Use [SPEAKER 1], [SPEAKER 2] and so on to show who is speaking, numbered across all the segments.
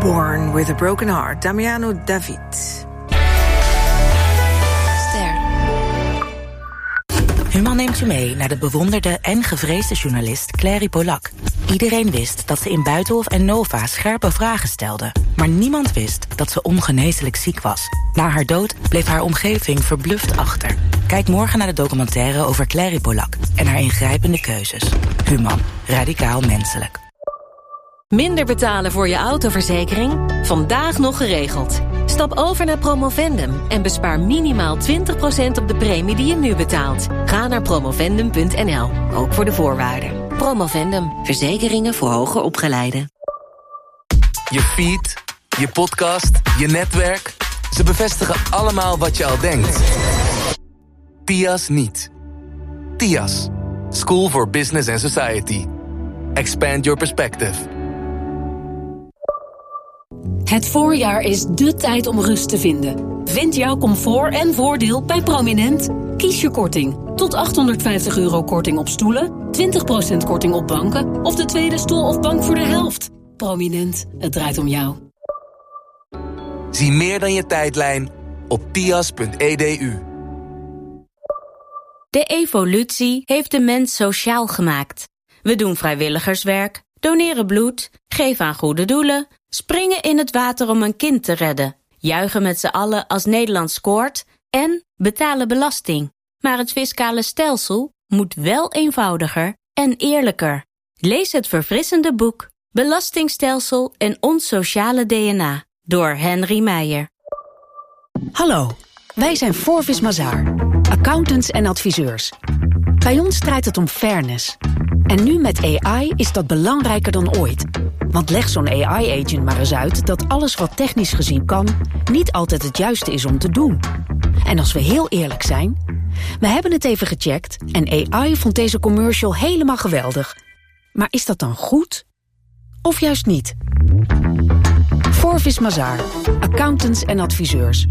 [SPEAKER 1] Born with a Broken Heart, Damiano David.
[SPEAKER 2] Human neemt je mee naar de bewonderde en gevreesde journalist Clary Polak. Iedereen wist dat ze in Buitenhof en Nova scherpe vragen stelde. Maar niemand wist dat ze ongeneeslijk ziek was. Na haar dood bleef haar omgeving verbluft achter. Kijk morgen naar de documentaire over Clary Polak en haar ingrijpende keuzes. Human. Radicaal menselijk.
[SPEAKER 3] Minder betalen voor je autoverzekering? Vandaag nog geregeld. Stap over naar Promovendum en bespaar minimaal 20% op de premie die je nu betaalt. Ga naar promovendum.nl, ook voor de voorwaarden. Promovendum, verzekeringen voor hoger opgeleiden.
[SPEAKER 4] Je feed, je podcast, je netwerk. Ze bevestigen allemaal wat je al denkt. TIAS niet. TIAS. School for Business and Society. Expand your perspective.
[SPEAKER 5] Het voorjaar is dé tijd om rust te vinden. Vind jouw comfort en voordeel bij Prominent. Kies je korting. Tot €850 korting op stoelen, 20% korting op banken of de tweede stoel of bank voor de helft. Prominent, het draait om jou.
[SPEAKER 4] Zie meer dan je tijdlijn op tias.edu.
[SPEAKER 6] De evolutie heeft de mens sociaal gemaakt. We doen vrijwilligerswerk, doneren bloed, geven aan goede doelen, springen in het water om een kind te redden, juichen met z'n allen als Nederland scoort en betalen belasting. Maar het fiscale stelsel moet wel eenvoudiger en eerlijker. Lees het verfrissende boek Belastingstelsel en ons sociale DNA door Henry Meijer.
[SPEAKER 7] Hallo, wij zijn Forvis Mazars, accountants en adviseurs. Bij ons draait het om fairness. En nu met AI is dat belangrijker dan ooit. Want leg zo'n AI-agent maar eens uit dat alles wat technisch gezien kan, niet altijd het juiste is om te doen. En als we heel eerlijk zijn, we hebben het even gecheckt en AI vond deze commercial helemaal geweldig. Maar is dat dan goed? Of juist niet? Forvis Mazars, accountants en adviseurs.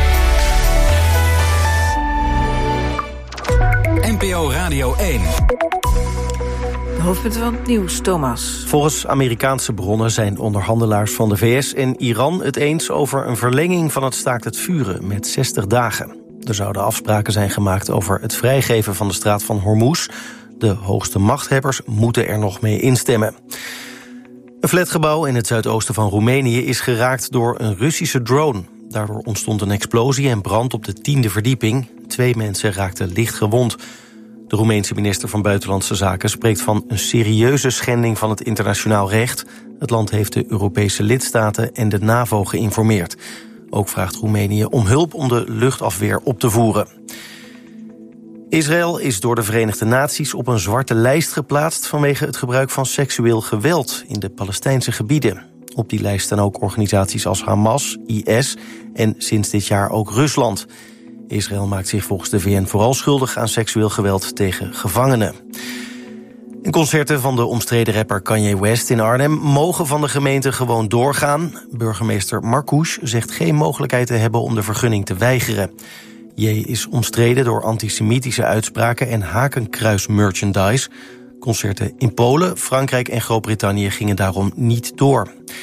[SPEAKER 8] NPO Radio 1.
[SPEAKER 1] De hoofdpunten van het nieuws, Thomas.
[SPEAKER 9] Volgens Amerikaanse bronnen zijn onderhandelaars van de VS en Iran het eens over een verlenging van het staakt het vuren met 60 dagen. Er zouden afspraken zijn gemaakt over het vrijgeven van de straat van Hormuz. De hoogste machthebbers moeten er nog mee instemmen. Een flatgebouw in het zuidoosten van Roemenië is geraakt door een Russische drone. Daardoor ontstond een explosie en brand op de 10e verdieping. 2 mensen raakten licht gewond. De Roemeense minister van Buitenlandse Zaken spreekt van een serieuze schending van het internationaal recht. Het land heeft de Europese lidstaten en de NAVO geïnformeerd. Ook vraagt Roemenië om hulp om de luchtafweer op te voeren. Israël is door de Verenigde Naties op een zwarte lijst geplaatst vanwege het gebruik van seksueel geweld in de Palestijnse gebieden. Op die lijst staan ook organisaties als Hamas, IS en sinds dit jaar ook Rusland. Israël maakt zich volgens de VN vooral schuldig aan seksueel geweld tegen gevangenen. En concerten van de omstreden rapper Kanye West in Arnhem mogen van de gemeente gewoon doorgaan. Burgemeester Marcouch zegt geen mogelijkheid te hebben om de vergunning te weigeren. J is omstreden door antisemitische uitspraken en hakenkruis-merchandise. Concerten in Polen, Frankrijk en Groot-Brittannië gingen daarom niet door.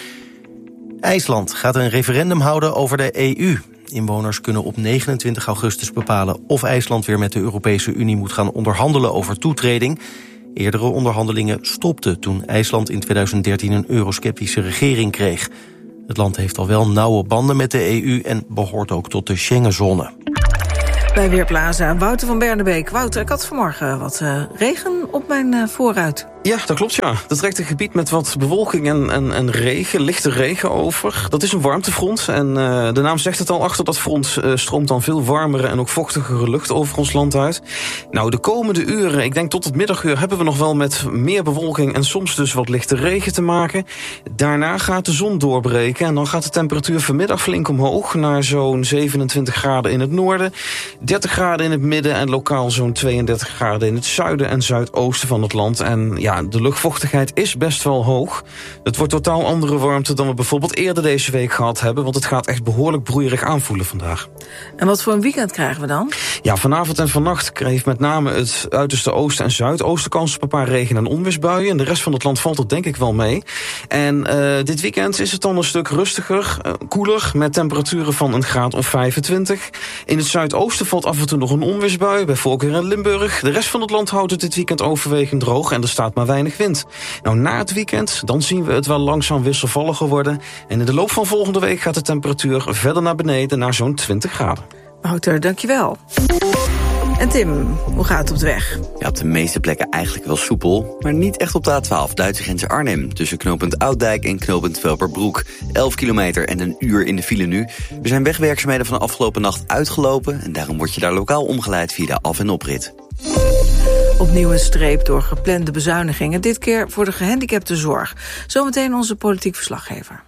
[SPEAKER 9] IJsland gaat een referendum houden over de EU. Inwoners kunnen op 29 augustus bepalen of IJsland weer met de Europese Unie moet gaan onderhandelen over toetreding. Eerdere onderhandelingen stopten toen IJsland in 2013 een eurosceptische regering kreeg. Het land heeft al wel nauwe banden met de EU en behoort ook tot de Schengenzone.
[SPEAKER 1] Bij Weerplaza, Wouter van Bernebeek. Wouter, ik had vanmorgen wat regen op mijn voorruit.
[SPEAKER 10] Ja, dat klopt, ja. Er trekt een gebied met wat bewolking en regen, lichte regen over. Dat is een warmtefront en de naam zegt het al, achter dat front stroomt dan veel warmere en ook vochtigere lucht over ons land uit. Nou, de komende uren, ik denk tot het middaguur, hebben we nog wel met meer bewolking en soms dus wat lichte regen te maken. Daarna gaat de zon doorbreken en dan gaat de temperatuur vanmiddag flink omhoog naar zo'n 27 graden in het noorden, 30 graden in het midden en lokaal zo'n 32 graden in het zuiden en zuidoosten van het land. En ja, de luchtvochtigheid is best wel hoog. Het wordt totaal andere warmte dan we bijvoorbeeld eerder deze week gehad hebben, want het gaat echt behoorlijk broeierig aanvoelen vandaag.
[SPEAKER 1] En wat voor een weekend krijgen we dan?
[SPEAKER 10] Ja, vanavond en vannacht heeft met name het uiterste oosten en zuidoosten kans op een paar regen- en onweersbuien. En de rest van het land valt er denk ik wel mee. En dit weekend is het dan een stuk rustiger, koeler, met temperaturen van een graad of 25. In het zuidoosten valt af en toe nog een onweersbui, bij voorkeur in Limburg. De rest van het land houdt het dit weekend overwegend droog en er staat maar weinig wind. Nou, na het weekend, dan zien we het wel langzaam wisselvalliger worden. En in de loop van volgende week gaat de temperatuur verder naar beneden naar zo'n 20 graden.
[SPEAKER 1] Wouter, dankjewel. En Tim, hoe gaat het op de weg?
[SPEAKER 11] Ja, op de meeste plekken eigenlijk wel soepel, maar niet echt op de A12, Duitse grens Arnhem. Tussen knooppunt Ouddijk en knooppunt Velperbroek. 11 kilometer en een uur in de file nu. Er zijn wegwerkzaamheden van de afgelopen nacht uitgelopen en daarom word je daar lokaal omgeleid via de af- en oprit.
[SPEAKER 1] Opnieuw een streep door geplande bezuinigingen. Dit keer voor de gehandicaptenzorg. Zometeen onze politiek verslaggever.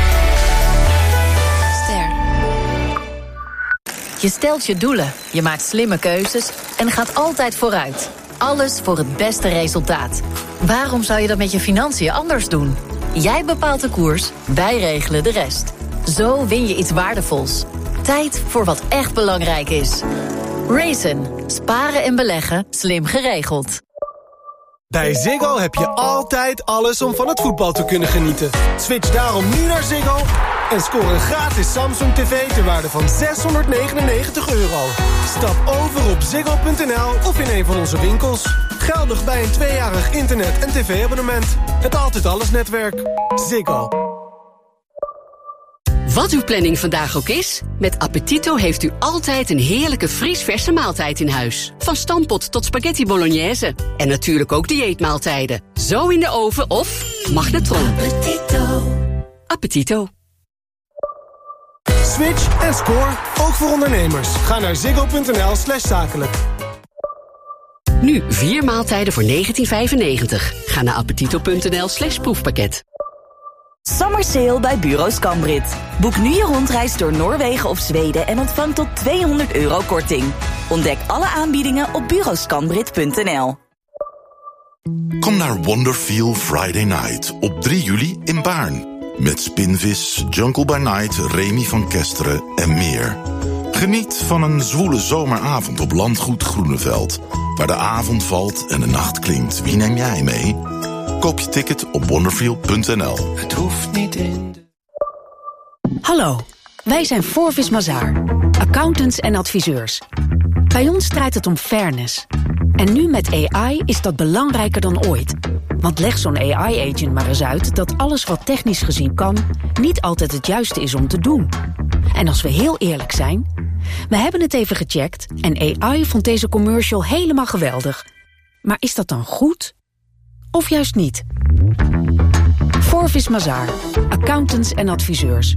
[SPEAKER 12] Je stelt je doelen, je maakt slimme keuzes en gaat altijd vooruit. Alles voor het beste resultaat. Waarom zou je dat met je financiën anders doen? Jij bepaalt de koers, wij regelen de rest. Zo win je iets waardevols. Tijd voor wat echt belangrijk is. Raisin. Sparen en beleggen, slim geregeld.
[SPEAKER 13] Bij Ziggo heb je altijd alles om van het voetbal te kunnen genieten. Switch daarom nu naar Ziggo en score een gratis Samsung TV ter waarde van €699. Stap over op ziggo.nl of in een van onze winkels. Geldig bij een 2-jarig internet- en tv-abonnement. Het Altijd Alles netwerk. Ziggo.
[SPEAKER 5] Wat uw planning vandaag ook is, met Appetito heeft u altijd een heerlijke vriesverse maaltijd in huis. Van stampot tot spaghetti bolognese. En natuurlijk ook dieetmaaltijden. Zo in de oven of magnetron. Appetito. Appetito.
[SPEAKER 13] Switch en score, ook voor ondernemers. Ga naar ziggo.nl/zakelijk.
[SPEAKER 5] Nu 4 maaltijden voor €19,95. Ga naar appetito.nl/proefpakket.
[SPEAKER 14] Summer Sale bij Bureau Scambrit. Boek nu je rondreis door Noorwegen of Zweden en ontvang tot €200 korting. Ontdek alle aanbiedingen op bureauscambrit.nl.
[SPEAKER 15] Kom naar Wonderfeel Friday Night op 3 juli in Baarn. Met Spinvis, Jungle by Night, Remy van Kesteren en meer. Geniet van een zwoele zomeravond op Landgoed Groeneveld. Waar de avond valt en de nacht klinkt. Wie neem jij mee? Koop je ticket op wonderfeel.nl.
[SPEAKER 16] Het hoeft niet in.
[SPEAKER 7] Hallo, wij zijn Forvis Mazars, accountants en adviseurs. Bij ons draait het om fairness. En nu met AI is dat belangrijker dan ooit. Want leg zo'n AI-agent maar eens uit dat alles wat technisch gezien kan, niet altijd het juiste is om te doen. En als we heel eerlijk zijn, we hebben het even gecheckt en AI vond deze commercial helemaal geweldig. Maar is dat dan goed? Of juist niet? Forvis Mazars, accountants en adviseurs.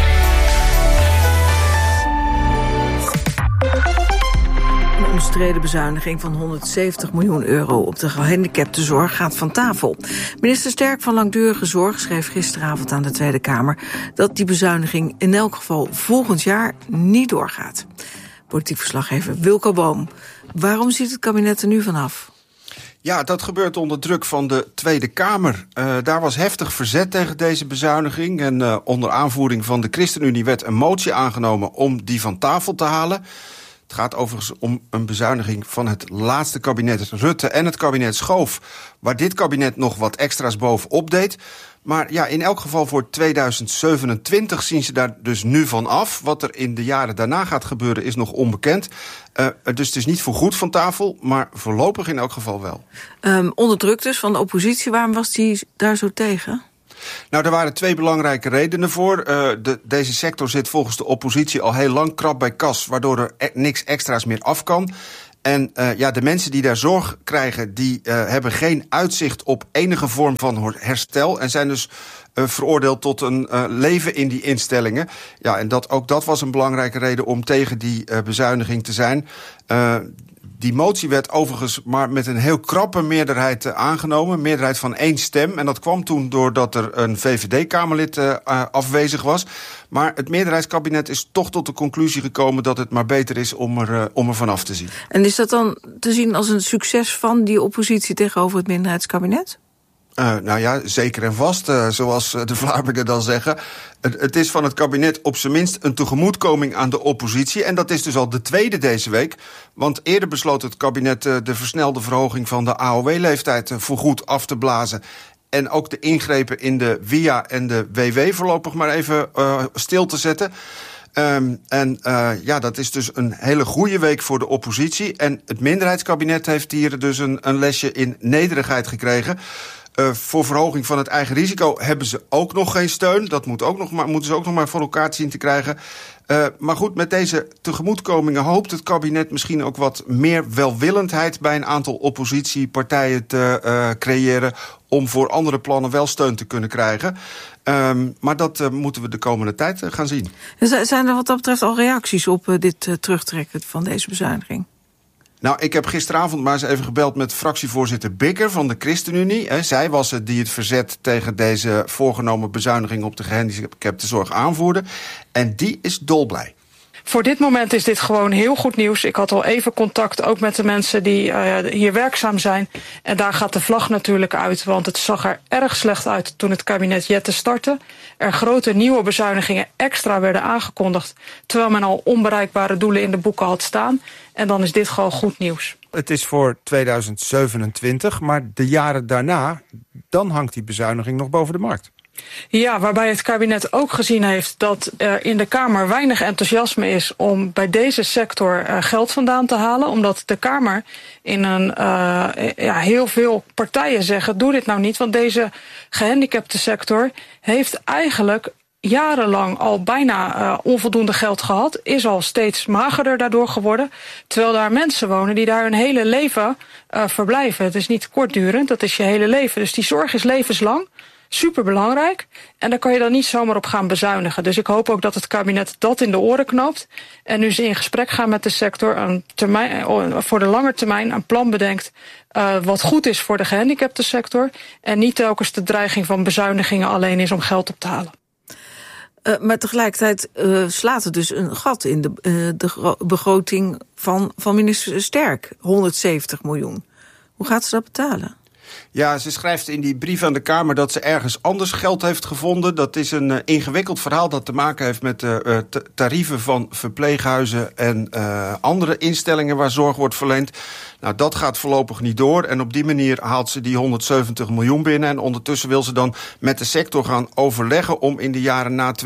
[SPEAKER 1] Een omstreden bezuiniging van €170 miljoen op de gehandicaptenzorg gaat van tafel. Minister Sterk van Langdurige Zorg schreef gisteravond aan de Tweede Kamer dat die bezuiniging in elk geval volgend jaar niet doorgaat. Politiek verslaggever Wilco Boom. Waarom ziet het kabinet er nu vanaf?
[SPEAKER 17] Ja, dat gebeurt onder druk van de Tweede Kamer. Daar was heftig verzet tegen deze bezuiniging. En onder aanvoering van de ChristenUnie werd een motie aangenomen om die van tafel te halen. Het gaat overigens om een bezuiniging van het laatste kabinet Rutte en het kabinet Schoof, waar dit kabinet nog wat extra's bovenop deed. Maar ja, in elk geval voor 2027 zien ze daar dus nu van af. Wat er in de jaren daarna gaat gebeuren is nog onbekend. Dus het is niet voorgoed van tafel, maar voorlopig in elk geval wel.
[SPEAKER 1] Onder druk dus van de oppositie, waarom was die daar zo tegen?
[SPEAKER 17] Nou, er waren 2 belangrijke redenen voor. Deze sector zit volgens de oppositie al heel lang krap bij kas, waardoor er niks extra's meer af kan. En de mensen die daar zorg krijgen, die hebben geen uitzicht op enige vorm van herstel en zijn dus veroordeeld tot een leven in die instellingen. Ja, en ook dat was een belangrijke reden om tegen die bezuiniging te zijn. Die motie werd overigens maar met een heel krappe meerderheid aangenomen. Een meerderheid van 1 stem. En dat kwam toen doordat er een VVD-Kamerlid afwezig was. Maar het meerderheidskabinet is toch tot de conclusie gekomen dat het maar beter is om er vanaf te zien.
[SPEAKER 1] En is dat dan te zien als een succes van die oppositie tegenover het minderheidskabinet?
[SPEAKER 17] Nou ja, zeker en vast, zoals de Vlamingen dan zeggen. Het is van het kabinet op zijn minst een tegemoetkoming aan de oppositie. En dat is dus al de tweede deze week. Want eerder besloot het kabinet de versnelde verhoging van de AOW-leeftijd voorgoed af te blazen. En ook de ingrepen in de WIA en de WW voorlopig maar even stil te zetten. Dat is dus een hele goede week voor de oppositie. En het minderheidskabinet heeft hier dus een lesje in nederigheid gekregen. Voor verhoging van het eigen risico hebben ze ook nog geen steun. Dat moeten ze ook nog maar voor elkaar zien te krijgen. Maar goed, met deze tegemoetkomingen hoopt het kabinet misschien ook wat meer welwillendheid bij een aantal oppositiepartijen te creëren om voor andere plannen wel steun te kunnen krijgen. Maar dat moeten we de komende tijd gaan zien.
[SPEAKER 1] Zijn er wat dat betreft al reacties op dit terugtrekken van deze bezuiniging?
[SPEAKER 17] Nou, ik heb gisteravond maar eens even gebeld met fractievoorzitter Bikker van de ChristenUnie. Zij was het die het verzet tegen deze voorgenomen bezuiniging op de gehandicaptenzorg aanvoerde. En die is dolblij.
[SPEAKER 16] Voor dit moment is dit gewoon heel goed nieuws. Ik had al even contact ook met de mensen die hier werkzaam zijn. En daar gaat de vlag natuurlijk uit. Want het zag er erg slecht uit toen het kabinet Jette startte. Er grote nieuwe bezuinigingen extra werden aangekondigd. Terwijl men al onbereikbare doelen in de boeken had staan. En dan is dit gewoon goed nieuws.
[SPEAKER 18] Het is voor 2027, maar de jaren daarna, dan hangt die bezuiniging nog boven de markt.
[SPEAKER 16] Ja, waarbij het kabinet ook gezien heeft dat er in de Kamer weinig enthousiasme is om bij deze sector geld vandaan te halen. Omdat de Kamer in heel veel partijen zeggen, doe dit nou niet. Want deze gehandicapte sector heeft eigenlijk jarenlang al bijna onvoldoende geld gehad. Is al steeds magerder daardoor geworden. Terwijl daar mensen wonen die daar hun hele leven verblijven. Het is niet kortdurend, dat is je hele leven. Dus die zorg is levenslang. Superbelangrijk. En daar kan je dan niet zomaar op gaan bezuinigen. Dus ik hoop ook dat het kabinet dat in de oren knoopt. En nu ze in gesprek gaan met de sector voor de lange termijn een plan bedenkt wat goed is voor de gehandicapte sector. En niet telkens de dreiging van bezuinigingen alleen is om geld op te halen.
[SPEAKER 1] Maar tegelijkertijd slaat het dus een gat in de begroting van minister Sterk. 170 miljoen. Hoe gaat ze dat betalen?
[SPEAKER 17] Ja, ze schrijft in die brief aan de Kamer dat ze ergens anders geld heeft gevonden. Dat is een ingewikkeld verhaal dat te maken heeft met de tarieven van verpleeghuizen en andere instellingen waar zorg wordt verleend. Nou, dat gaat voorlopig niet door. En op die manier haalt ze die 170 miljoen binnen. En ondertussen wil ze dan met de sector gaan overleggen om in de jaren na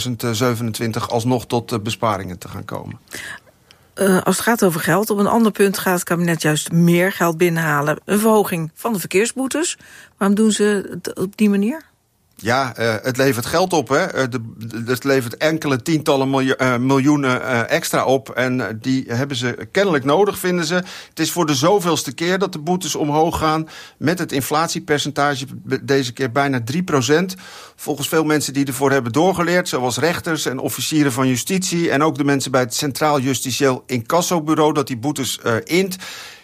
[SPEAKER 17] 2027 alsnog tot besparingen te gaan komen.
[SPEAKER 1] Als het gaat over geld, op een ander punt gaat het kabinet juist meer geld binnenhalen. Een verhoging van de verkeersboetes. Waarom doen ze het op die manier?
[SPEAKER 17] Ja, het levert geld op. Hè. Het levert enkele tientallen miljoenen extra op. En die hebben ze kennelijk nodig, vinden ze. Het is voor de zoveelste keer dat de boetes omhoog gaan. Met het inflatiepercentage deze keer bijna 3%. Volgens veel mensen die ervoor hebben doorgeleerd, zoals rechters en officieren van justitie en ook de mensen bij het Centraal Justitieel Incassobureau dat die boetes int.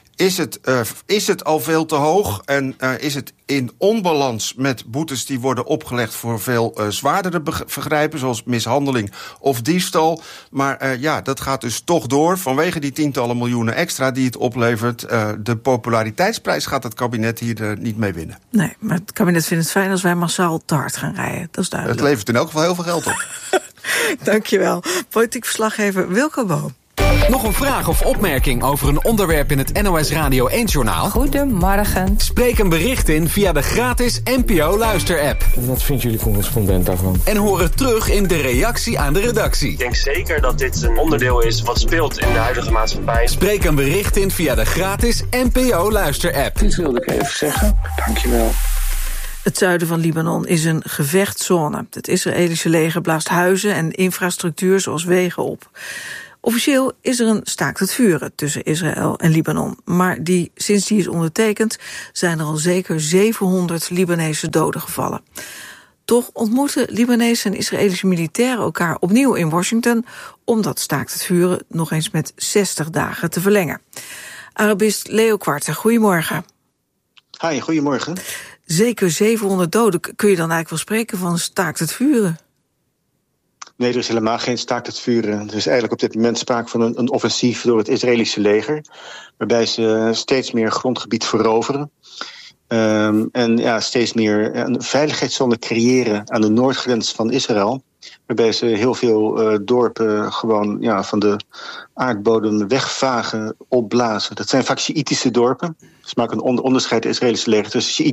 [SPEAKER 17] Is het al veel te hoog en is het in onbalans met boetes die worden opgelegd voor veel zwaardere vergrijpen, zoals mishandeling of diefstal. Maar dat gaat dus toch door vanwege die tientallen miljoenen extra die het oplevert. De populariteitsprijs gaat het kabinet hier niet mee winnen.
[SPEAKER 1] Nee, maar het kabinet vindt het fijn als wij massaal te hard gaan rijden. Dat is duidelijk.
[SPEAKER 17] Het levert in elk geval heel veel geld op.
[SPEAKER 1] Dankjewel. Politiek verslaggever Wilco Boom.
[SPEAKER 8] Nog een vraag of opmerking over een onderwerp in het NOS Radio 1-journaal?
[SPEAKER 19] Goedemorgen.
[SPEAKER 8] Spreek een bericht in via de gratis NPO Luister-app.
[SPEAKER 20] Wat vindt jullie correspondent daarvan?
[SPEAKER 8] En hoor het terug in de reactie aan de redactie.
[SPEAKER 21] Ik denk zeker dat dit een onderdeel is wat speelt in de huidige maatschappij.
[SPEAKER 8] Spreek een bericht in via de gratis NPO Luister-app.
[SPEAKER 20] Dit wilde ik even zeggen. Dankjewel.
[SPEAKER 1] Het zuiden van Libanon is een gevechtszone. Het Israëlische leger blaast huizen en infrastructuur zoals wegen op. Officieel is er een staakt het vuren tussen Israël en Libanon. Maar sinds die is ondertekend zijn er al zeker 700 Libanese doden gevallen. Toch ontmoeten Libanese en Israëlische militairen elkaar opnieuw in Washington om dat staakt het vuren nog eens met 60 dagen te verlengen. Arabist Leo Quarte, goedemorgen.
[SPEAKER 22] Hi, goedemorgen.
[SPEAKER 1] Zeker 700 doden. Kun je dan eigenlijk wel spreken van staakt het vuren?
[SPEAKER 22] Nee, er is helemaal geen staakt het vuren. Er is eigenlijk op dit moment sprake van een offensief door het Israëlische leger, waarbij ze steeds meer grondgebied veroveren. En steeds meer een veiligheidszone creëren aan de noordgrens van Israël. Waarbij ze heel veel dorpen gewoon van de aardbodem wegvagen, opblazen. Dat zijn vaak Sjiïtische dorpen. Ze maken een onderscheid in het Israëlische leger tussen